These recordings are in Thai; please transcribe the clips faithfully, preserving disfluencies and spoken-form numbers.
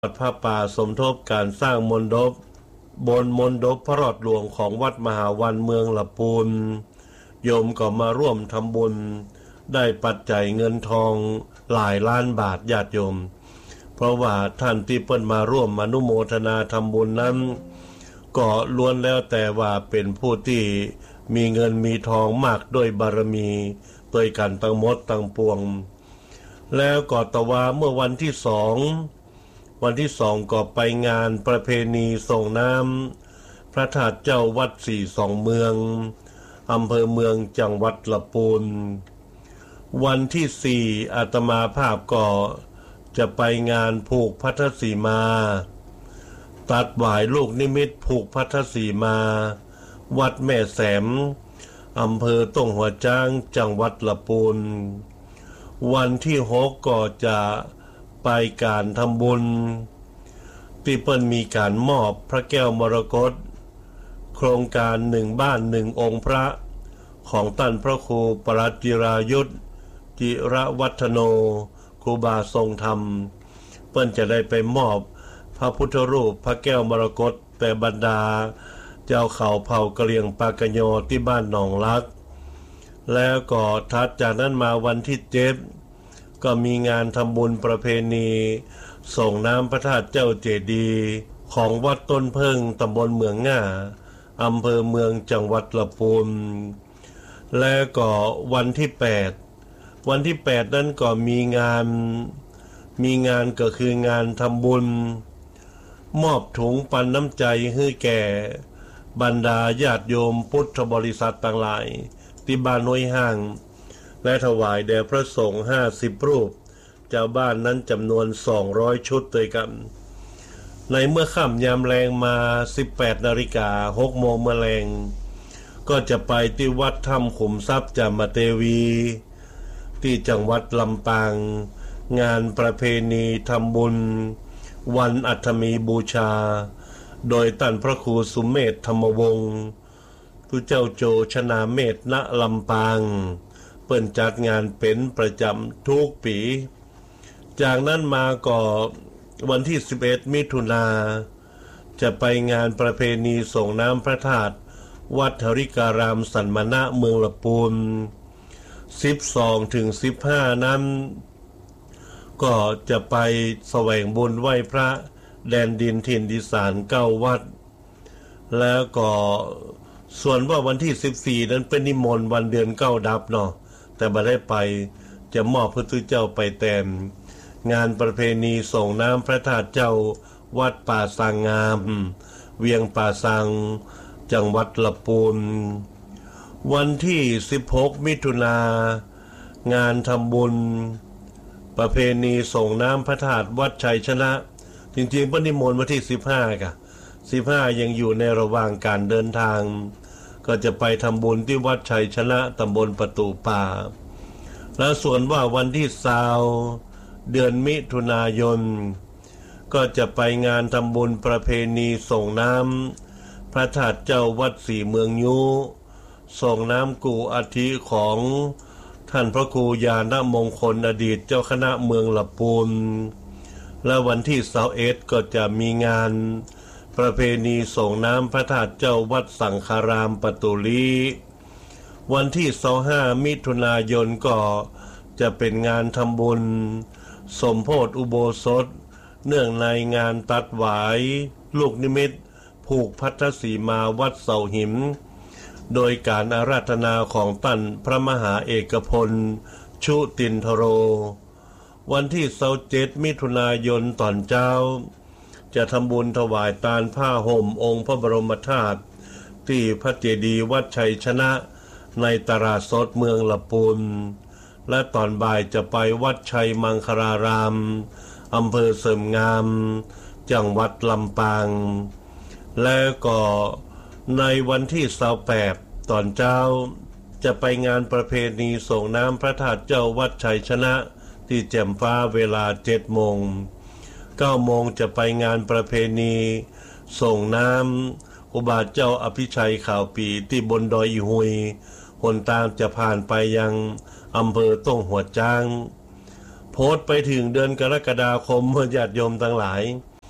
วัดพระป่าสมทบการสร้างมณฑปบนมณฑปพระรอดหลวงของวัดมหาวันเมืองละปูนโยมก็มาร่วมทำบุญได้ปัจจัยเงินทองหลายล้านบาทญาติโยมเพราะว่าท่านที่เปิ้นมาร่วมอนุโมทนาทำบุญนั้นก็ล้วนแล้วแต่ว่าเป็นผู้ที่มีเงินมีทองมากด้วยบารมีด้วยกันตั้งหมดตั้งปวงแล้วก็ตะวาเมื่อวันที่สองวันที่สองก็ไปงานประเพณีส่งน้ำพระธาตุเจ้าวัดสี่สองเมืองอำเภอเมืองจังหวัดละปูนวันที่สี่อาตมาภาพก็จะไปงานผูกพัทธสีมาตัดหวายลูกนิมิตผูกพัทธสีมาวัดแม่แสมอำเภอต้งหัวจ้างจังหวัดละปูนวันที่หกก็จะไปการทำบุญที่เปิ้นมีการมอบพระแก้วมรกตโครงการหนึ่งบ้านหนึ่งองค์พระของท่านพระครูปรัตจิรายุทธจิระวัฒโนครูบาทรงธรรมเปิ้นจะได้ไปมอบพระพุทธรูปพระแก้วมรกตแต่บรรดาเจ้าเขาเผ่ากะเหรี่ยงปากะโยที่บ้านหนองลักแล้วก็ถัดจากนั้นมาวันที่เจ็ดก็มีงานทำบุญประเพณีส่งน้ำพระธาตุเจ้าเจดีย์ของวัดต้นเพิ่งตำบลเมืองง่าอำเภอเมืองจังหวัดละปูนและก็วันที่แปดวันที่แปดนั้นก็มีงานมีงานก็คืองานทำบุญมอบถุงปันน้ำใจให้แก่บรรดาญาติโยมพุทธบริษัทต่างหลายที่บ้านห้วยห้างและถวายแด่พระสงฆ์ห้าสิบรูปเจ้าบ้านนั้นจำนวนสองร้อยชุดด้วยกันในเมื่อค่ำยามแรงมาสิบแปดนาฬิกาหกโมงเมื่อแรงก็จะไปที่วัดถ้ำขุมทรัพย์จามเทวีที่จังหวัดลำปางงานประเพณีทำบุญวันอัฐมีบูชาโดยท่านพระครูสุเมธธรรมวงศ์ผู้เจ้าโจชนาเมธณลำปางเปิ่นจัดงานเป็นประจำทุกปีจากนั้นมาก็วันที่สิบเอ็ดมิถุนาจะไปงานประเพณีส่งน้ำพระธาตุวัดหริการามสันมณะเมืองละปูนสิบสองถึงสิบห้านั้นก็จะไปแสวงบุญไหว้พระแดนดินถิ่นดิสานเก้าวัดแล้วก็ส่วนว่าวันที่สิบสี่นั้นเป็นนิมนต์วันเดือนเก้าดับเนาะแต่บ่ได้ไปจะมอบพระพุทธเจ้าไปแต้มงานประเพณีส่งน้ำพระธาตุเจ้าวัดป่าสางงามเวียงป่าสังจังหวัดละปูนวันที่สิบหกมิถุนางานทำบุญประเพณีส่งน้ำพระธาตุวัดชัยชนะจริงๆพระนิมนต์วันที่สิบห้าค่ะสิบห้ายังอยู่ในระหว่างการเดินทางก็จะไปทำบุญที่วัดชัยชนะตำบลประตูป่าและส่วนว่าวันที่สาวเดือนมิถุนายนก็จะไปงานทำบุญประเพณีส่งน้ำพระธาตุเจ้าวัดสี่เมืองยูส่งน้ำกูอาทิของท่านพระครูญาณมงคลอดีตเจ้าคณะเมืองละปูนและวันที่ยี่สิบเอ็ดก็จะมีงานประเพณีส่งน้ำพระธาตุเจ้าวัดสังฆารามปตุลีวันที่ยี่สิบห้ามิถุนายนก็จะเป็นงานทำบุญสมโภชอุโบสถเนื่องในงานตัดหวายลูกนิมิตผูกพัทธสีมาวัดเสาหินโดยการอาราธนาของท่านพระมหาเอกพลชุตินทโรวันที่ยี่สิบเจ็ดมิถุนายนตอนเช้าจะทำบุญถวายตาลผ้าห่มองค์พระบรมธาตุที่พระเจดีย์วัดชัยชนะในตลาดสดเมืองละปูนและตอนบ่ายจะไปวัดชัยมังคลารามอำเภอเสริมงามจังหวัดลำปางและก็ในวันที่ยี่สิบแปดตอนเช้าจะไปงานประเพณีส่งน้ำพระธาตุเจ้าวัดชัยชนะที่แจ่มฟ้าเวลาเจ็ดโมงเก้าโมงจะไปงานประเพณีส่งน้ำอุบาทเจ้าอภิชัยข่าวปีที่บนดอยอีหุยหนทางจะผ่านไปยังอำเภอต้งหัวจ้างโพสต์ไปถึงเดือนกรกฎาคมญาติโยมทั้งหลาย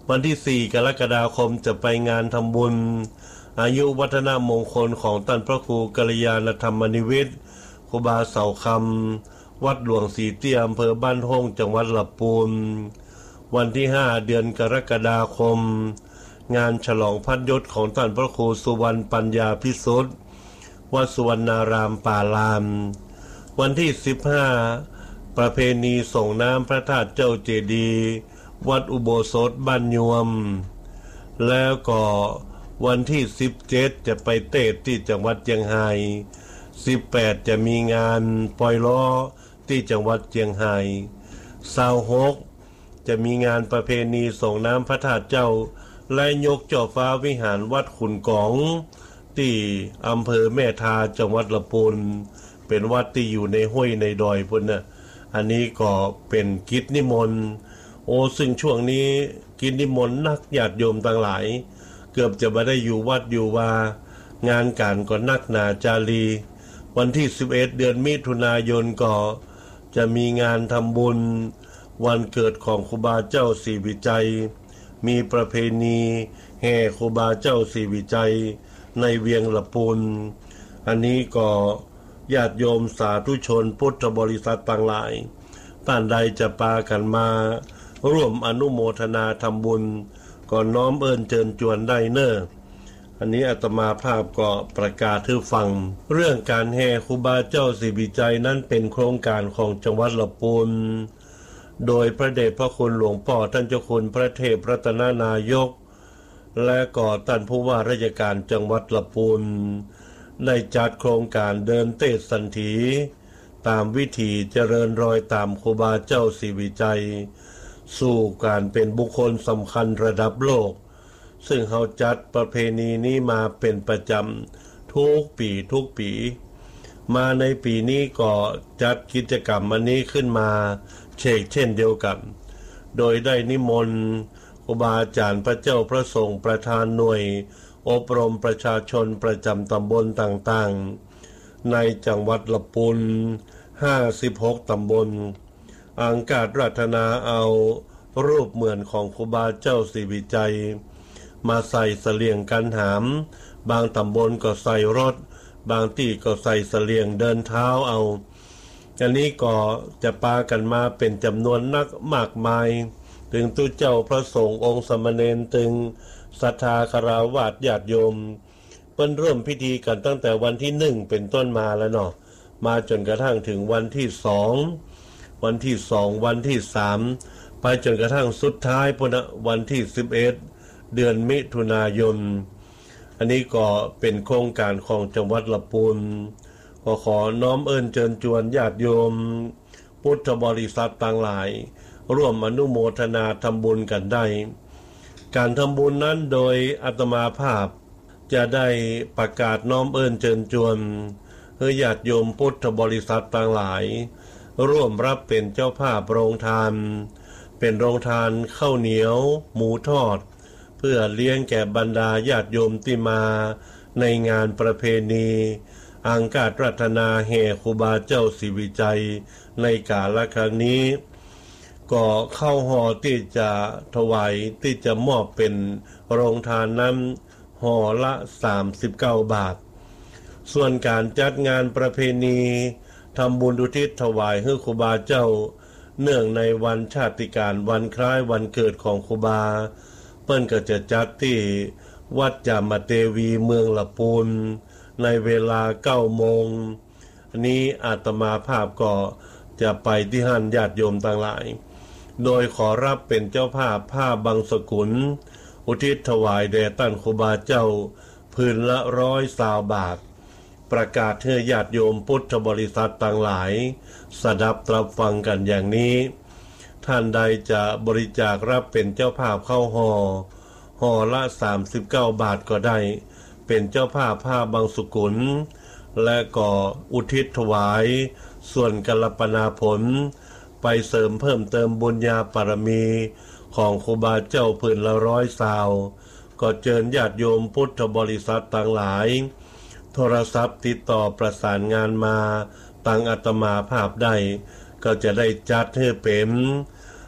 วันที่สี่กรกฎาคมจะไปงานทำบุญอายุวัฒนมงคลของท่านพระครูกัลยาณธรรมนิเวศครูบาเสาคำวัดหลวงศรีเตี้ยอำเภอบ้านห้องจังหวัดลำพูนวันที่ห้าเดือนกรกฎาคมงานฉลองพัดยศของท่านพระครูสุวรรณปัญญาพิสุทธิ์วัดสุวรรณารามป่าลามวันที่สิบห้าประเพณีส่งน้ำพระธาตุเจ้าเจดีย์วัดอุโบสถบ้านยวมแล้วก็วันที่สิบเจ็ดจะไปเตะที่จังหวัดเชียงรายสิบแปดจะมีงานปล่อยล้อที่จังหวัดเชียงรายยี่สิบหกจะมีงานประเพณีส่งน้ำพระธาตุเจ้าและยกจ่อฟ้าวิหารวัดขุนกองที่อำเภอแม่ทาจังหวัดลำพูนเป็นวัดที่อยู่ในห้วยในดอยพุ่นนะอันนี้ก็เป็นกิจนิมนต์โอ้ซึ่งช่วงนี้กิจนิมนต์นักญาติโยมต่างหลายเกือบจะไม่ได้อยู่วัดอยู่ว่างานการก็นักหนาจารีวันที่สิบเอ็ดเดือนมิถุนายนก็จะมีงานทำบุญวันเกิดของครูบาเจ้าศรีวิจัยมีประเพณีแห่ครูบาเจ้าศรีวิจัยในเวียงลำพูนอันนี้ก็ญาติโยมสาธุชนพุทธบริษัทต่างหลายท่านใดจะปากันมาร่วมอนุโมทนาทำบุญก็น้อมเอิญเชิญจวนได้เนออันนี้อาตมาภาพก็ประกาศให้ฟังเรื่องการแห่ครูบาเจ้าศรีวิจัยนั้นเป็นโครงการของจังหวัดลำพูนโดยพระเดชพระคุณหลวงพ่อท่านเจ้าคุณพระเทพรัตนนายกและก็ท่านผู้ว่าราชการจังหวัดลำพูนได้จัดโครงการเดินเตศสันถีตามวิถีเจริญรอยตามครูบาเจ้าศรีวิจัยสู่การเป็นบุคคลสำคัญระดับโลกซึ่งเขาจัดประเพณีนี้มาเป็นประจำทุกปีทุกปีมาในปีนี้ก็จัดกิจกรรมอันนี้ขึ้นมาเช่นเช่นเดียวกันโดยได้นิมนต์ครูบาอาจารย์พระเจ้าพระสงฆ์ประธานหน่วยอบรมประชาชนประจำตำบลต่างๆในจังหวัดลำพูนห้าสิบหกตำบลอังการรัตนาเอารูปเหมือนของครูบาเจ้าศรีวิจัยมาใส่เสลียงกันหามบางตำบลก็ใส่รถบางที่ก็ใส่เสลียงเดินเท้าเอาอันนี้ก็จะปากันมาเป็นจำนวนนักมากมายถึงตู้เจ้าพระสงฆ์องค์สมณเณรตึงศรัทธาคาราวาสญาติโยมเพิ่นเริ่มพิธีกันตั้งแต่วันที่หนึ่งเป็นต้นมาแล้วเนาะมาจนกระทั่งถึงวันที่สองวันที่สองวันที่สามไปจนกระทั่งสุดท้ายพุ่นวันที่สิบเอ็ดเดือนมิถุนายนอันนี้ก็เป็นโครงการของจังหวัดลำพูนขอขอน้อมเอิญเชิญชวนญาติโยมพุทธบริษัทต่างหลายร่วมอนุโมทนาทำบุญกันได้การทำบุญนั้นโดยอาตมาภาพจะได้ประกาศน้อมเอิญเชิญชวนให้ญาติโยมพุทธบริษัทต่างหลายร่วมรับเป็นเจ้าภาพโรงทานเป็นโรงทานข้าวเหนียวหมูทอดเพื่อเลี้ยงแก่บรรดาญาติโยมที่มาในงานประเพณีอังการรัตนาแห่ครูบาเจ้าศรีวิจัยในกาลครั้งนี้ก็เข้าห่อที่จะถวายที่จะมอบเป็นโรงทานนั้นห่อละสามสิบเก้าบาทส่วนการจัดงานประเพณีทำบุญอุทิศถวายให้ครูบาเจ้าเนื่องในวันชาติการวันคล้ายวันเกิดของครูบาเปิ้นก็จะจัดที่วัดจามเทวีเมืองลำพูนในเวลาเก้าโมงอันนี้อาตมาภาพก็จะไปที่หันญาติโยมต่างหลายโดยขอรับเป็นเจ้าภาพผ้าบางสกุลอุทิศถวายแด่ท่านครูบาเจ้าพื้นละร้อยสาวบาทประกาศให้ญาติโยมพุทธบริษัทต่างหลายสดับรับฟังกันอย่างนี้ท่านใดจะบริจาครับเป็นเจ้าภาพเข้าห่อห่อละสามสิบเก้าบาทก็ได้เป็นเจ้าภาพผ้าบางสกุลและก็อุทิศถวายส่วนกัลปนาผลไปเสริมเพิ่มเติมบุญญาบารมีของครูบาเจ้าพื้นละร้อยสาวก็เชิญญาติโยมพุทธบริษัทต่างหลายโทรศัพท์ติดต่อประสานงานมาตั้งอาตมาภาพได้ก็จะได้จัดให้เป็น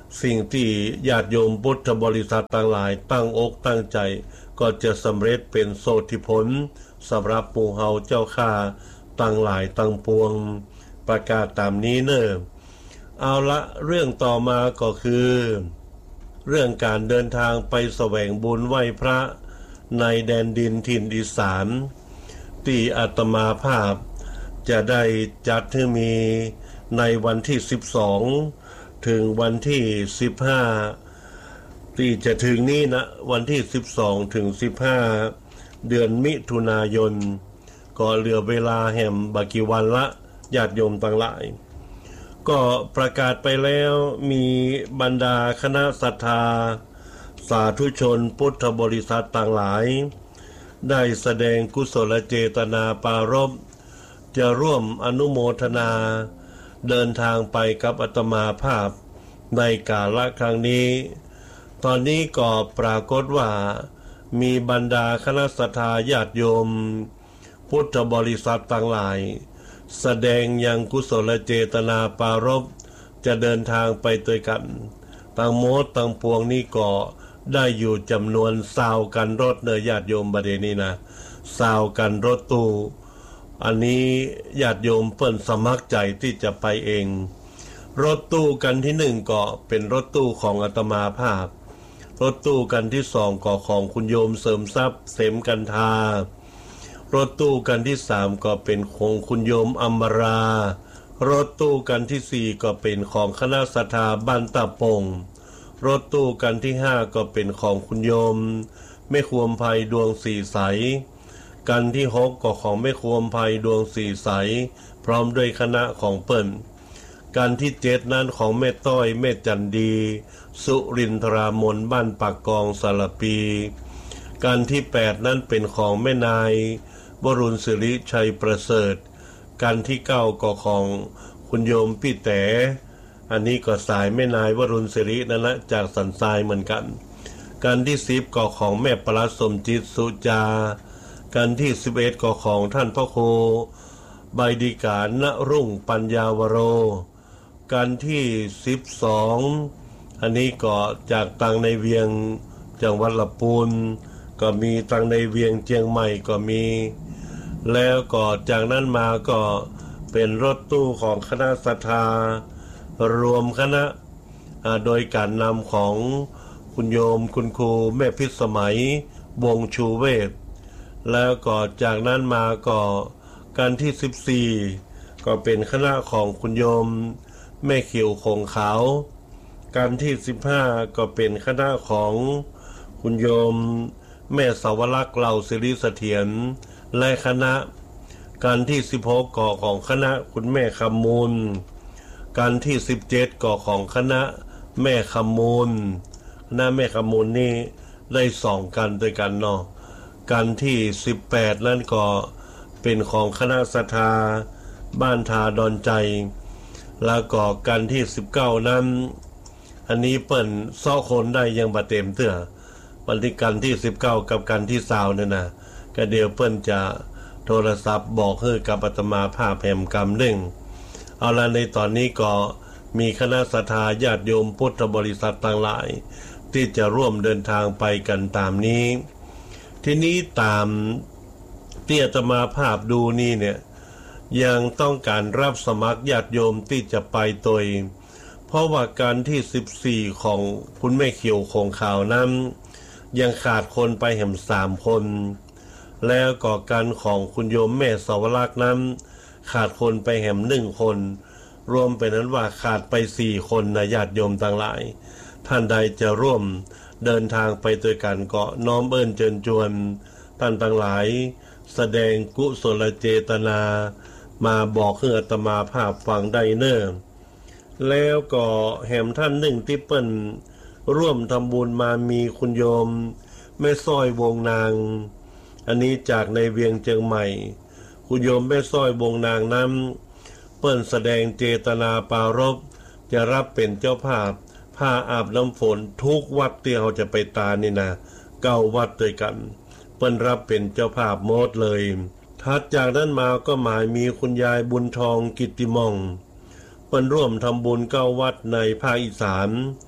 สิ่งที่ญาติโยมพุทธบริษัทต่างหลายตั้งอกตั้งใจก็จะสำเร็จเป็นโสธิผลสำหรับปู่เฮาเจ้าข้าตั้งหลายตั้งปวงประกาศตามนี้เนอะเอาละเรื่องต่อมาก็คือเรื่องการเดินทางไปแสวงบุญไหว้พระในแดนดินถิ่นอีสานที่อาตมาภาพจะได้จัดให้มีในวันที่สิบสองถึงวันที่สิบห้าที่จะถึงนี้นะวันที่สิบสองถึงสิบห้าเดือนมิถุนายนก็เหลือเวลาแห่มบักกี่วันละญาติโยมต่างหลายก็ประกาศไปแล้วมีบรรดาคณะศรัทธาสาธุชนพุทธบริษัทต่างหลายได้แสดงกุศลเจตนาปรารภจะร่วมอนุโมทนาเดินทางไปกับอาตมาภาพในกาลครั้งนี้ตอนนี้ก็ปรากฏว่ามีบรรดาคณะศรัทธาญาติโยมพุทธบริษัทต่างหลายแสดงยังกุศลเจตนาปรารภจะเดินทางไปด้วยกันตั้งโมดตั้งปวงนี้ก็ได้อยู่จำนวนสาวกันรถเนยญาติโยมประเด็นนี้นะสาวกันรถตู้อันนี้ญาติโยมเพิ่นสมัครใจที่จะไปเองรถตู้กันที่หนึ่งก็เป็นรถตู้ของอาตมาภาพรถตู้กันที่สองก็ของคุณโยมเสริมทรัพย์เสมกันทารถตู้กันที่สามก็เป็นของคุณโยมอมรารถตู้กันที่สี่ก็เป็นของคณะศรัทธาบ้านตะปงรถตู้กันที่ห้าก็เป็นของคุณโยมแม่ควมภัยดวงสีใสกันที่หกก็ของแม่ควมภัยดวงสีใสพร้อมด้วยคณะของเปิ้นกันที่เจ็ดนั้นของแม่ต้อยแม่จันดีสุรินทรามนบ้านปากกองสารปีกันที่แปดนั้นเป็นของแม่นายวรุณศิริชัยประเสริฐกันที่เก้าก็ของคุณโยมพี่แต๋อันนี้ก็สายแม่นายวรุณศิรินั่นแหละจากสันทรายเหมือนกันกันที่สิบก็ของแม่ปลัดสมจิตสุจากันที่สิบเอ็ดก็ของท่านพระครูใบดิกาณรุ่งปัญญาวโรกันที่สิบสองอันนี้ก็จากตังในเวียงจังหวัดลำพูนก็มีตังในเวียงเชียงใหม่ก็มีแล้วก็จากนั้นมาก็เป็นรถตู้ของคณะศรัทธารวมคณะโดยการนำของคุณโยมคุณครูแม่พิสมัยวงชูเวศแล้วก็จากนั้นมาก็การที่สิบสี่ก็เป็นคณะของคุณโยมแม่เขียวคงขาวการที่สิบห้าก็เป็นคณะของคุณโยมแม่สาวรักษ์เหล่าศิริเสถียรและคณะการที่สิบหกก่อของคณะคุณแม่คำมูลการที่สิบเจ็ดก่อของคณะแม่คำมูลคณะแม่คำมูลนี่ได้สองกันด้วยกันเนาะการที่สิบแปดนั่นก็เป็นของคณะศรัทธาบ้านทาดอนใจแล้วก็กันที่สิบเก้านั้นอันนี้เปิ้นซ้อคนได้ยังบ่เต็มเตื้อวันที่กันที่สิบเก้ากับกันที่ยี่สิบเนี่ยนะก็เดี๋ยวเปิ้นจะโทรศัพท์บอกให้กับอาตมาภาพแห่มกรรมหนึ่งเอาละในตอนนี้ก็มีคณะศรัทธาญาติโยมพุทธบริษัทต่างหลายที่จะร่วมเดินทางไปกันตามนี้ทีนี้ตามที่อาตมาภาพดูนี่เนี่ยยังต้องการรับสมัครญาติโยมที่จะไปโดยเพราะว่าการที่สิบสี่ของคุณแม่เขียวคงขาวนั้นยังขาดคนไปแห่มสามคนแล้วก็การของคุณโยมแม่สาวรักษ์นั้นขาดคนไปแห่มหนึ่งคนรวมเป็นนั้นว่าขาดไปสี่คนนะญาติโยมต่างหลายท่านใดจะร่วมเดินทางไปด้วยกันก็น้อมเอิ้นเชิญชวนท่านต่างหลายแสดงกุศลเจตนามาบอกให้อาตมาภาพฟังได้เนิ่นแล้วก็แห่มท่านหนึ่งที่เปิ้นร่วมทำบุญมามีคุณโยมแม่สร้อยวงนางอันนี้จากในเวียงเชียงใหม่คุณโยมแม่สร้อยวงนางนั้นเปิ้นแสดงเจตนาปรารภจะรับเป็นเจ้าภาพผ้าอาบน้ำฝนทุกวัดที่เขาจะไปตานี่นะเก้าวัดด้วยกันเปิ้นรับเป็นเจ้าภาพหมดเลยถัดจากนั้นมาก็หมายมีคุณยายบุญทองกิตติมองเปิ้นร่วมทำบุญเก้าวัดในภาคอีสาน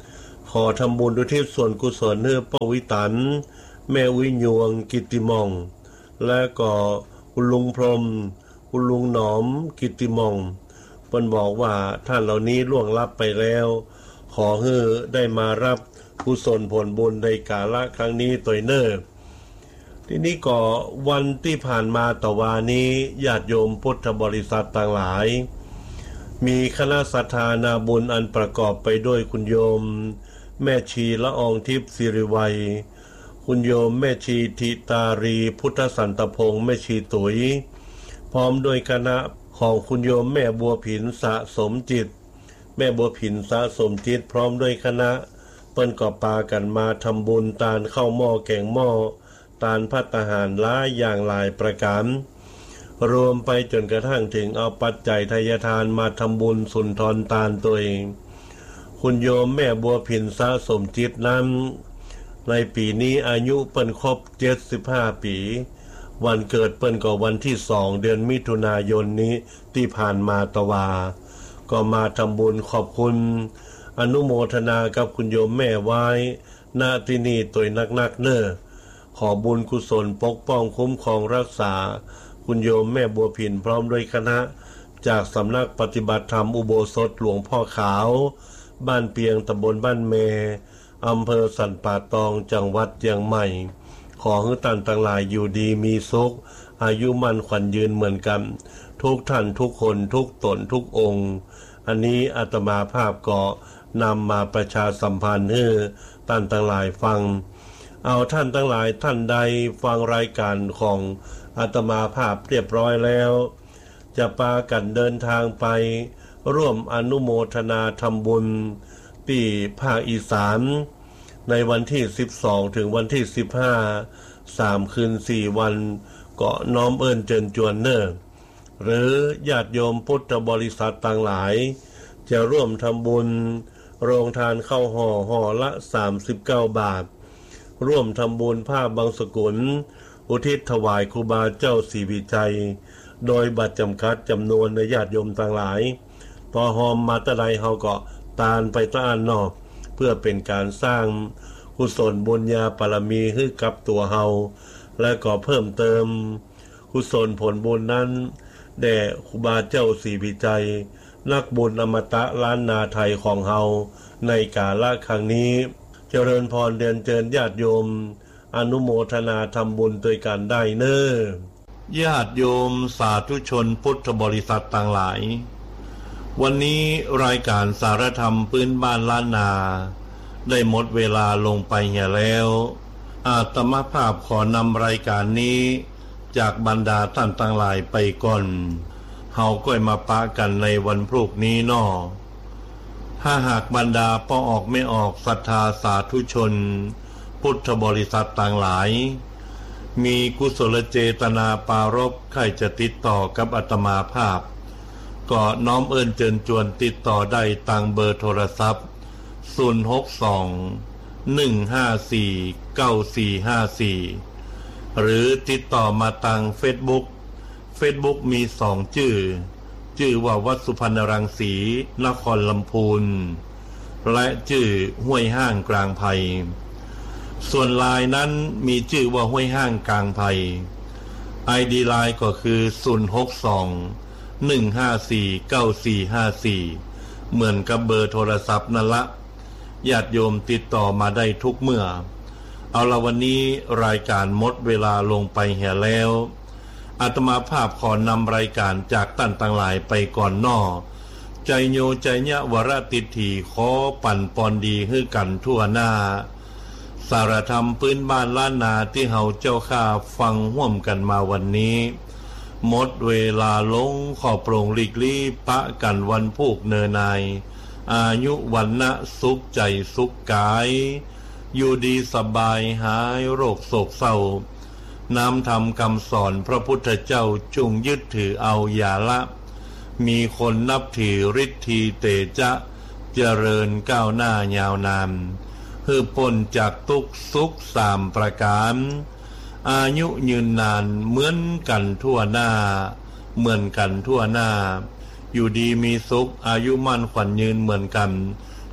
ขอทำบุญอุทิศส่วนกุศลให้ป้าวิตันแม่วิญยวงกิตติมองและก็คุณลุงพรหมคุณลุงหนอมกิตติมองเพิ่นบอกว่าท่านเหล่านี้ล่วงลับไปแล้วขอให้ได้มารับกุศลผลบุญในกาลครั้งนี้ตัวเน้อทีนี้ก็วันที่ผ่านมาตะวานี้ญาติโยมพุทธบริษัทต่างหลายมีคณะศรัทธานาบุญอันประกอบไปด้วยคุณโยมแม่ชีละอองทิพย์สิริวัยคุณโยมแม่ชีทิตารีพุทธสันตพงษ์แม่ชีตุ๋ยพร้อมด้วยคณะของคุณโยมแม่บัวผินสะสมจิตแม่บัวผินสะสมจิตพร้อมด้วยคณะเปิ้นก็ปากันมาทำบุญตาลข้าวหม้อแกงหม้อตาลภัตตาหารหลายอย่างหลายประการรวมไปจนกระทั่งถึงเอาปัจจัยทายทานมาทำบุญสุนทรตาลตัวเองคุณโยมแม่บัวผินสะสมจิตนั้นในปีนี้อายุเปิ้นครบเจ็ดสิบห้าปีวันเกิดเปิ้นก็วันที่สองเดือนมิถุนายนนี้ที่ผ่านมาตะวาก็มาทำบุญขอบคุณอนุโมทนากับคุณโยมแม่ไว้ณที่นี่ตัวนักๆเน้อขอบุญกุศลปกป้องคุ้มครองรักษาคุณโยมแม่บัวผินพร้อมด้วยคณะจากสำนักปฏิบัติธรรมอุโบสถหลวงพ่อขาวบ้านเปียงตำบลบ้านเมอำเภอสันป่าตองจังหวัดเชียงใหม่ขอให้ท่านทั้งหลายอยู่ดีมีสุขอายุมั่นขวัญยืนเหมือนกันทุกท่านทุกคนทุกตนทุกองค์อันนี้อาตมาภาพก็นำมาประชาสัมพันธ์ให้ท่านทั้งหลายฟังเอาท่านทั้งหลายท่านใดฟังรายการของอาตมาภาพเรียบร้อยแล้วจะพากันเดินทางไปร่วมอนุโมทนาทำบุญที่ภาคอีสานในวันที่สิบสองถึงวันที่สิบห้า สามคืนสี่วันก็น้อมเอิ้นเจิญจวนเน้อหรือญาติโยมพุทธบริษัทต่างหลายจะร่วมทำบุญโรงทานข้าวห่อห่อละสามสิบเก้าบาทร่วมทำบุญผ้าบางสกุลอุทิศถวายครูบาเจ้าศรีวิจัยโดยบัตรจำกัดจำนวนในญาติโยมต่างหลายพอหอมมาตะไดเฮาก็ตานไปตะอันนอกเพื่อเป็นการสร้างกุศลบุญญาบารมีให้กับตัวเฮาและก็เพิ่มเติมกุศลผลบุญนั้นแด่ครูบาเจ้าศรีวิจัยนักบุญอมตะล้านนาไทยของเฮาในกาลครั้งนี้เจริญพรเรียนเชิญญาติโยมอนุโมทนาทำบุญด้วยกันได้เน้อญาติโยมสาธุชนพุทธบริษัทต่างหลายวันนี้รายการสารธรรมพื้นบ้านล้านนาได้หมดเวลาลงไปเหี่ยแล้วอาตมาภาพขอนำรายการนี้จากบรรดาท่านต่างหลายไปก่อนเฮาก็มาปะกันในวันพรุ่งนี้น้อถ้าหากบรรดาป้อออกไม่ออกศรัทธาสาธุชนพุทธบริษัทต่างหลายมีกุศลเจตนาปารภใครจะติดต่อกับอาตมาภาพก็น้อมเอิ้นเจิญจวนติดต่อได้ทางเบอร์โทรศัพท์ศูนย์ หก สอง หนึ่ง ห้า สี่ เก้า สี่ ห้า สี่หรือติดต่อมาทาง Facebook Facebook มีสองชื่อชื่อว่าวัดสุพรรณรังสีนครลำพูนและชื่อห้วยห้างกลางไผ่ส่วนไลน์นั้นมีชื่อว่าห้วยห้างกลางไผ่ ไอ ดี ไลน์ก็คือศูนย์ หก สอง หนึ่ง ห้า สี่ เก้า สี่ ห้า สี่เหมือนกับเบอร์โทรศัพท์นั่นละญาติโยมติดต่อมาได้ทุกเมื่อเอาละวันนี้รายการหมดเวลาลงไปเหี่ยแล้วอาตมาภาพขอนำรายการจากท่านต่างหลายไปก่อนน้อใจโยใจญะวรติถีขอปั่นปอนดีให้กันทั่วหน้าสารธรรมพื้นบ้านล้านนาที่เฮาเจ้าข้าฟังห่วมกันมาวันนี้หมดเวลาลงขอโปร่งหลีกลี่ปะกันวันพูกเนนายอายุวันนะสุขใจสุขกายอยู่ดีสบายหายโรคโศกเศร้าน้ำธรรมคำสอนพระพุทธเจ้าจุงยึดถือเอาอย่าละมีคนนับถือฤทธีเตจะเจริญก้าวหน้ายาวนานฮือพ้นจากทุกข์สุขสามประการอายุยืนนานเหมือนกันทั่วหน้าเหมือนกันทั่วหน้าอยู่ดีมีสุขอายุมั่นขวัญยืนเหมือนกัน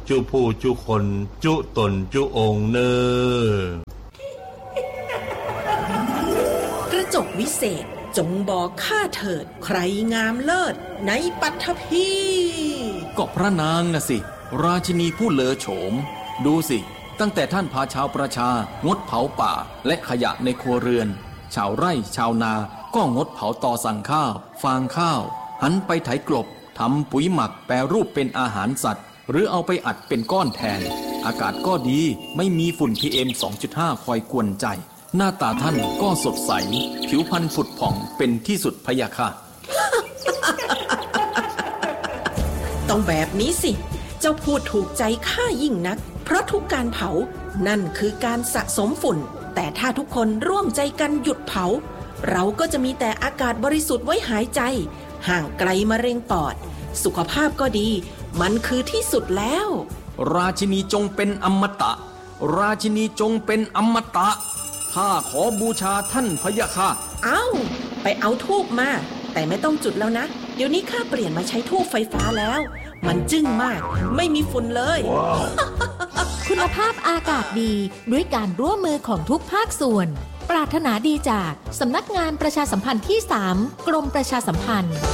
จุผู้จุคนจุตนจุองเนอกระจกวิเศษจงบอกข้าเถิดใครงามเลิศในปัทภีก็พระนางน่ะสิราชินีผู้เลอโฉมดูสิตั้งแต่ท่านพาชาวประชางดเผาป่าและขยะในครัวเรือนชาวไร่ชาวนาก็งดเผาตอสั่งข้าวฟางข้าวหันไปไถกลบทำปุ๋ยหมักแปรรูปเป็นอาหารสัตว์หรือเอาไปอัดเป็นก้อนแทนอากาศก็ดีไม่มีฝุ่น พี เอ็ม สองจุดห้า คอยกวนใจหน้าตาท่านก็สดใสผิวพรรณผุดผ่องเป็นที่สุดพะยะค่ะต้องแบบนี้สิเจ้าพูดถูกใจข้ายิ่งนักเพราะทุกการเผานั่นคือการสะสมฝุ่นแต่ถ้าทุกคนร่วมใจกันหยุดเผาเราก็จะมีแต่อากาศบริสุทธิ์ไว้หายใจห่างไกลมะเร็งปอดสุขภาพก็ดีมันคือที่สุดแล้วราชินีจงเป็นอมตะราชินีจงเป็นอมตะข้าขอบูชาท่านพะยะค่ะเอ้าไปเอาธูปมาแต่ไม่ต้องจุดแล้วนะเดี๋ยวนี้ข้าเปลี่ยนมาใช้ธูปไฟฟ้าแล้วมันจึ้งมากไม่มีฝุ่นเลย wow. คุณภาพอากาศดีด้วยการร่วมมือของทุกภาคส่วนปรารถนาดีจากสำนักงานประชาสัมพันธ์ที่สามกรมประชาสัมพันธ์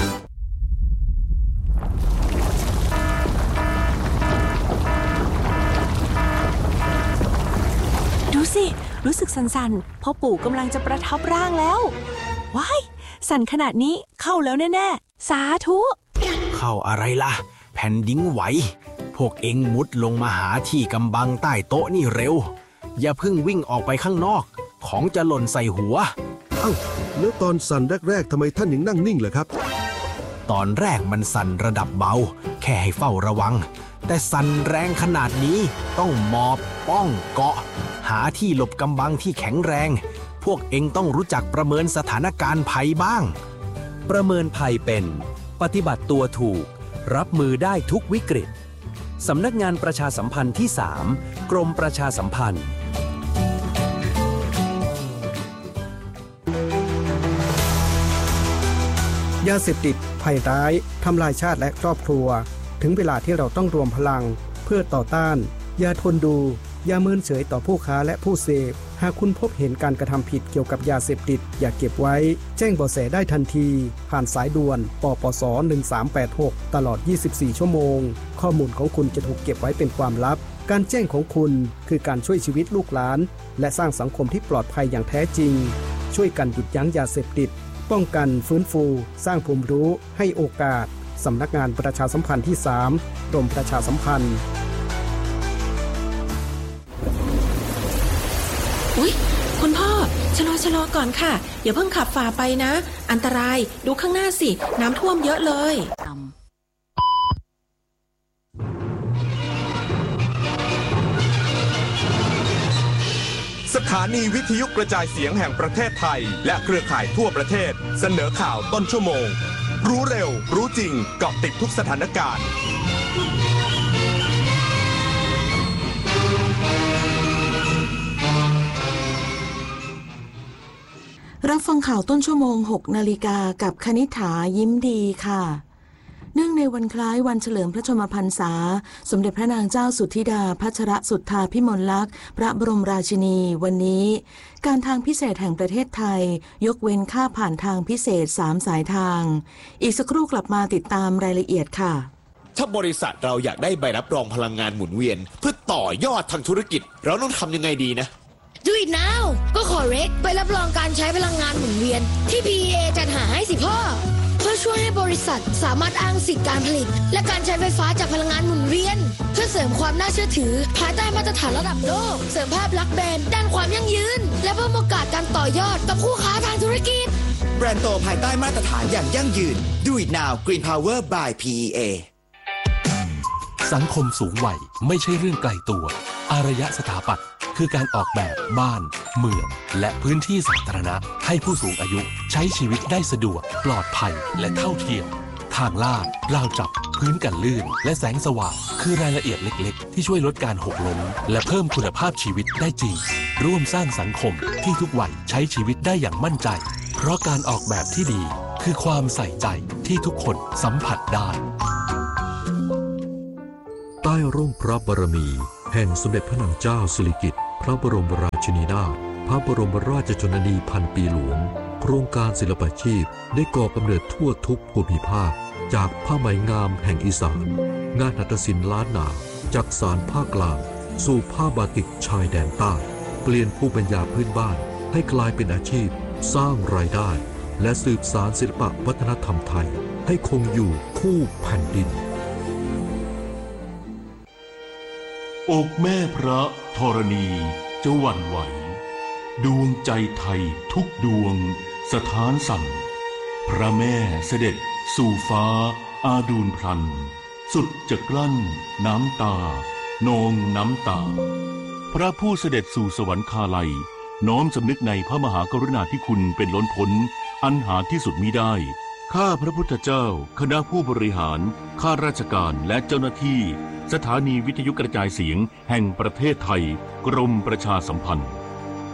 ดูสิรู้สึกสั่นๆพ่อปู่กำลังจะประทับร่างแล้วว้ายสั่นขนาดนี้เข้าแล้วแน่ๆสาธุเข้าอะไรล่ะแผ่นดินไหวพวกเอ็งมุดลงมาหาที่กำบังใต้โต๊ะนี่เร็วอย่าเพิ่งวิ่งออกไปข้างนอกของจะหล่นใส่หัวเอ้าแล้วตอนสั่นแรกๆทำไมท่านยังนั่งนิ่งเหรอครับตอนแรกมันสั่นระดับเบาแค่ให้เฝ้าระวังแต่สั่นแรงขนาดนี้ต้องหมอบป้องเกาะหาที่หลบกำบังที่แข็งแรงพวกเอ็งต้องรู้จักประเมินสถานการณ์ภัยบ้างประเมินภัยเป็นปฏิบัติตัวถูกรับมือได้ทุกวิกฤตสำนักงานประชาสัมพันธ์ที่สามกรมประชาสัมพันธ์ยาเสพติดภัยร้ายทำลายชาติและครอบครัวถึงเวลาที่เราต้องรวมพลังเพื่อต่อต้านอย่าทนดูอย่าเมินเฉยต่อผู้ค้าและผู้เสพหากคุณพบเห็นการกระทำผิดเกี่ยวกับยาเสพติดอย่าเก็บไว้แจ้งเบาะแสได้ทันทีผ่านสายด่วนปปสหนึ่งสามแปดหกตลอดยี่สิบสี่ชั่วโมงข้อมูลของคุณจะถูกเก็บไว้เป็นความลับการแจ้งของคุณคือการช่วยชีวิตลูกหลานและสร้างสังคมที่ปลอดภัยอย่างแท้จริงช่วยกันหยุดยั้งยาเสพติดป้องกันฟื้นฟูสร้างภูมิรู้ให้โอกาสสำนักงานประชาสัมพันธ์ที่สามกรมประชาสัมพันธ์อุ๊ยคุณพ่อชะลอชะลอก่อนค่ะอย่าเพิ่งขับฝ่าไปนะอันตรายดูข้างหน้าสิน้ำท่วมเยอะเลยสถานีวิทยุกระจายเสียงแห่งประเทศไทยและเครือข่ายทั่วประเทศเสนอข่าวต้นชั่วโมงรู้เร็วรู้จริงเกาะติดทุกสถานการณ์รับฟังข่าวต้นชั่วโมงหกนาฬิกากับคณิษฐายิ้มดีค่ะเนื่องในวันคล้ายวันเฉลิมพระชนมพรรษาสมเด็จพระนางเจ้าสุทธิดาพัชรสุทธาภิมลลักษณ์พระบรมราชินีวันนี้การทางพิเศษแห่งประเทศไทยยกเว้นค่าผ่านทางพิเศษสามสายทางอีกสักครู่กลับมาติดตามรายละเอียดค่ะถ้าบริษัทเราอยากได้ใบรับรองพลังงานหมุนเวียนเพื่อต่อยอดทางธุรกิจเราต้องทำยังไงดีนะ Do it now ก็ขอเร็กไปรับรองการใช้พลังงานหมุนเวียนที่ พี อี เอ จัดหาให้สิพ่อเพื่อช่วยให้บริษัทสามารถอ้างสิทธิการผลิตและการใช้ไฟฟ้าจากพลังงานหมุนเวียนเพื่อเสริมความน่าเชื่อถือภายใต้มาตรฐานระดับโลกเสริมภาพลักษณ์แบรนด์ด้านความยั่งยืนและเพิ่มโอกาสการต่อยอดกับคู่ค้าทางธุรกิจแบรนด์โตภายใต้มาตรฐานอย่างยั่งยืน Do it now Green Power by พี อี เอสังคมสูงวัยไม่ใช่เรื่องไกลตัวอารยสถาปัตย์คือการออกแบบบ้านเมืองและพื้นที่สาธารณะให้ผู้สูงอายุใช้ชีวิตได้สะดวกปลอดภัยและเท่าเทียมทางลาดราวจับพื้นกันลื่นและแสงสว่างคือรายละเอียดเล็กๆที่ช่วยลดการหกล้มและเพิ่มคุณภาพชีวิตได้จริงร่วมสร้างสังคมที่ทุกวัยใช้ชีวิตได้อย่างมั่นใจเพราะการออกแบบที่ดีคือความใส่ใจที่ทุกคนสัมผัสได้ใต้ร่มพระบารมีแห่งสมเด็จพระนางเจ้าสิริกิติ์พระบรมราชินีนาถพระบรมราชชนนีพันปีหลวงโครงการศิลปาชีพได้ก่อกำเนิดทั่วทุกภูมิภาคจากผ้าไหมงามแห่งอีสานงานหัตถศิลป์ล้านนาจากสารภาคกลางสู่ผ้าบาติกชายแดนใต้เปลี่ยนภูมิปัญญาพื้นบ้านให้กลายเป็นอาชีพสร้างรายได้และสืบสานศิลปวัฒนธรรมไทยให้คงอยู่คู่แผ่นดินอกแม่พระธรณีจะหวั่นไหวดวงใจไทยทุกดวงสถานสั่นพระแม่เสด็จสู่ฟ้าอาดูลพลันสุดจะกลั้นน้ำตานองน้ำตาพระผู้เสด็จสู่สวรรคาลัยน้อมสำนึกในพระมหากรุณาธิคุณเป็นล้นพ้นอันหาที่สุดมิได้ข้าพระพุทธเจ้าคณะผู้บริหารข้าราชการและเจ้าหน้าที่สถานีวิทยุกระจายเสียงแห่งประเทศไทยกรมประชาสัมพันธ์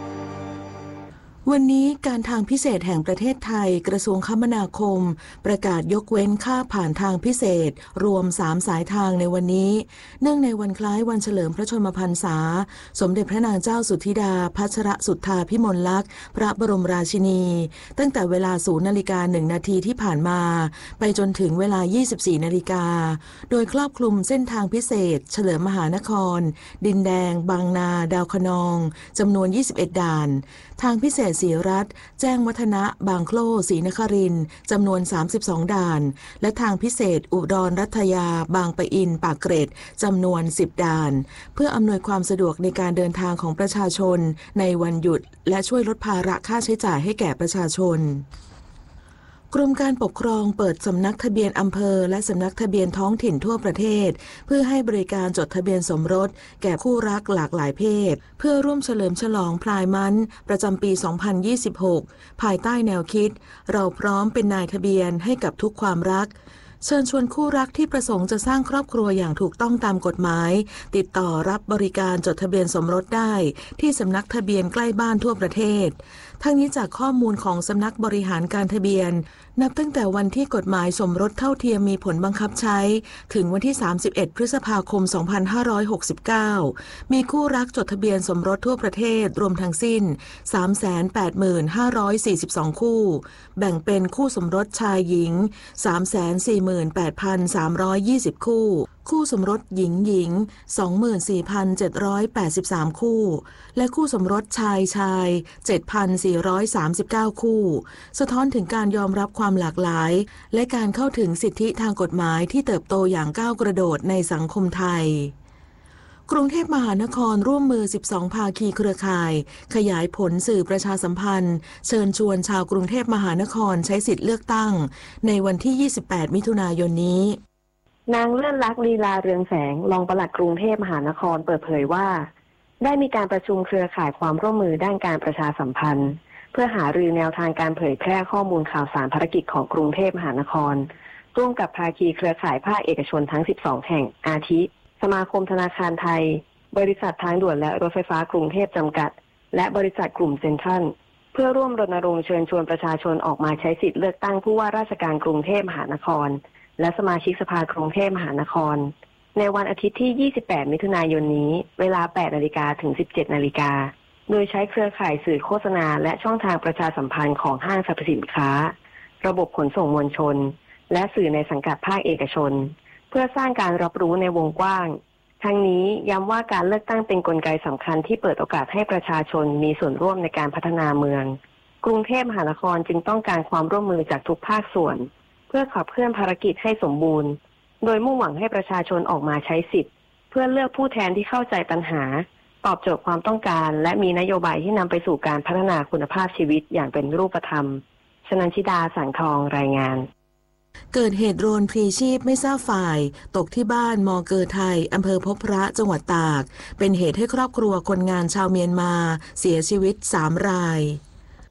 วันนี้การทางพิเศษแห่งประเทศไทยกระทรวงคมนาคมประกาศยกเว้นค่าผ่านทางพิเศษรวมสามสายทางในวันนี้เนื่องในวันคล้ายวันเฉลิมพระชนมพรรษาสมเด็จพระนางเจ้าสุทธิดาพัชรสุทธาพิมลลักษณ์พระบรมราชินีตั้งแต่เวลาศูนย์นาฬิกาหนึ่งนาทีที่ผ่านมาไปจนถึงเวลายี่สิบสี่นาฬิกาโดยครอบคลุมเส้นทางพิเศษเฉลิมมหานครดินแดงบางนาดาวคะนองจำนวนยี่สิบเอ็ดด่านทางพิเศษศรีรัตน์แจ้งวัฒนะบางโคลศรีนครินทร์จำนวนสามสิบสองด่านและทางพิเศษอุดรรัตยาบางปะอินปากเกร็ดจำนวนสิบด่านเพื่ออำนวยความสะดวกในการเดินทางของประชาชนในวันหยุดและช่วยลดภาระค่าใช้จ่ายให้แก่ประชาชนกรมการปกครองเปิดสำนักทะเบียนอำเภอและสำนักทะเบียนท้องถิ่นทั่วประเทศเพื่อให้บริการจดทะเบียนสมรสแก่คู่รักหลากหลายเพศเพื่อร่วมเฉลิมฉลองพลายมันประจำปี สองพันยี่สิบหก ภายใต้แนวคิดเราพร้อมเป็นนายทะเบียนให้กับทุกความรักเชิญชวนคู่รักที่ประสงค์จะสร้างครอบครัวอย่างถูกต้องตามกฎหมายติดต่อรับบริการจดทะเบียนสมรสได้ที่สำนักทะเบียนใกล้บ้านทั่วประเทศทั้งนี้จากข้อมูลของสำนักบริหารการทะเบียนนับตั้งแต่วันที่กฎหมายสมรสเท่าเทียมมีผลบังคับใช้ถึงวันที่สามสิบเอ็ดพฤษภาคมสองพันห้าร้อยหกสิบเก้ามีคู่รักจดทะเบียนสมรสทั่วประเทศรวมทั้งสิ้น สามแสนแปดหมื่นห้าร้อยสี่สิบสอง คู่แบ่งเป็นคู่สมรสชายหญิง สามแสนสี่หมื่นแปดพันสามร้อยยี่สิบ คู่คู่สมรสหญิงหญิง สองหมื่นสี่พันเจ็ดร้อยแปดสิบสาม คู่และคู่สมรสชายชาย เจ็ดพันสี่ร้อยสามสิบเก้า คู่สะท้อนถึงการยอมรับความหลากหลายและการเข้าถึงสิทธิทางกฎหมายที่เติบโตอย่างก้าวกระโดดในสังคมไทยกรุงเทพมหานครร่วมมือสิบสองภาคีเครือข่ายขยายผลสื่อประชาสัมพันธ์เชิญชวนชาวกรุงเทพมหานครใช้สิทธิเลือกตั้งในวันที่ยี่สิบแปดมิถุนายนนี้นางเลื่อนลักษณ์ลีลาเรืองแสงรองปลัดกรุงเทพมหานครเปิดเผยว่าได้มีการประชุมเครือข่ายความร่วมมือด้านการประชาสัมพันธ์เพื่อหารือแนวทางการเผยแพร่ข้อมูลข่าวสารภารกิจของกรุงเทพมหานครร่วมกับภาคีเครือข่ายภาคเอกชนทั้งสิบสองแห่งอาทิสมาคมธนาคารไทยบริษัททางด่วนและรถไฟฟ้ากรุงเทพจำกัดและบริษัทกลุ่มเซ็นทรัลเพื่อร่วมรณรงค์เชิญชวนประชาชนออกมาใช้สิทธิ์เลือกตั้งผู้ว่าราชการกรุงเทพมหานครและสมาชิกสภากรุงเทพมหานครในวันอาทิตย์ที่ยี่สิบแปดมิถุนายนนี้เวลา แปดนาฬิกา ถึง สิบเจ็ดนาฬิกาโดยใช้เครือข่ายสื่อโฆษณาและช่องทางประชาสัมพันธ์ของห้างสรรพสินค้าระบบขนส่งมวลชนและสื่อในสังกัดภาคเอกชนเพื่อสร้างการรับรู้ในวงกว้างทั้งนี้ย้ำว่าการเลือกตั้งเป็นกลไกสำคัญที่เปิดโอกาสให้ประชาชนมีส่วนร่วมในการพัฒนาเมืองกรุงเทพมหานครจึงต้องการความร่วมมือจากทุกภาคส่วนเพื่อขับเคลื่อนภารกิจให้สมบูรณ์โดยมุ่งหวังให้ประชาชนออกมาใช้สิทธิ์เพื่อเลือกผู้แทนที่เข้าใจปัญหาตอบโจทย์ความต้องการและมีนโยบายที่นำไปสู่การพัฒนาคุณภาพชีวิตอย่างเป็นรูปธรรมชนันชิดาสังทองรายงานเกิดเหตุโดรนพลีชีพไม่ทราบฝ่ายตกที่บ้านมอเกอร์ไทยอำเภอพบพระจังหวัดตากเป็นเหตุให้ครอบครัวคนงานชาวเมียนมาเสียชีวิตสามราย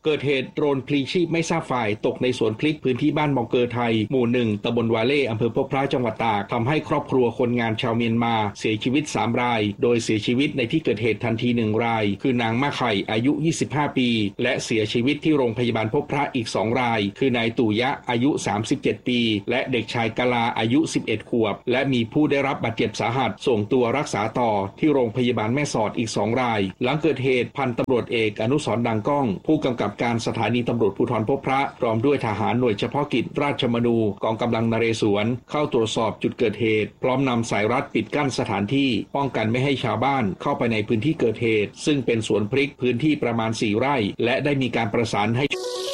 เกิดเหตุโดรนพลีชีพไม่ทราบฝ่ายตกในสวนพริกพื้นที่บ้านมองเกอไทยหมู่หนึ่งตำบลวาเล่อำเภอพบพระจังหวัดตากทำให้ครอบครัวคนงานชาวเมียนมาเสียชีวิตสามรายโดยเสียชีวิตในที่เกิดเหตุทันทีหนึ่งรายคือนางมะไข่อายุยี่สิบห้าปีและเสียชีวิตที่โรงพยาบาลพบพระอีกสองรายคือนายตู่ยะอายุสามสิบเจ็ดปีและเด็กชายกะลาอายุสิบเอ็ดขวบและมีผู้ได้รับบาดเจ็บสาหัสส่งตัวรักษาต่อที่โรงพยาบาลแม่สอดอีกสองรายหลังเกิดเหตุพันตำรวจเอกอนุสรณ์ดังก้องผู้กำกับการสถานีตำรวจภูธรพบพระพร้อมด้วยทหารหน่วยเฉพาะกิจราชมนูกองกำลังนเรศวรเข้าตรวจสอบจุดเกิดเหตุพร้อมนำสายรัดปิดกั้นสถานที่ป้องกันไม่ให้ชาวบ้านเข้าไปในพื้นที่เกิดเหตุซึ่งเป็นสวนพริกพื้นที่ประมาณสี่ไร่และได้มีการประสานให้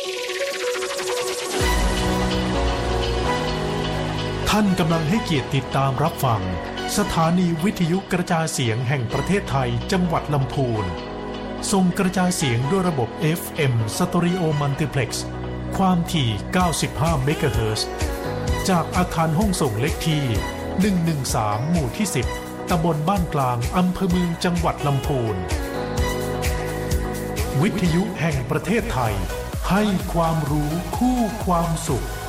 ท่านกำลังให้เกียรติติดตามรับฟังสถานีวิทยุกระจายเสียงแห่งประเทศไทยจังหวัดลำพูนส่งกระจายเสียงด้วยระบบ เอฟ เอ็ม Stereo Multiplex ความถี่เก้าสิบห้าเมกะเฮิรตซ์จากอาคารห้องส่งเลขที่หนึ่งหนึ่งสามหมู่ที่สิบตำบลบ้านกลางอำเภอเมืองจังหวัดลำพูนวิทยุแห่งประเทศไทยให้ความรู้คู่ความสุข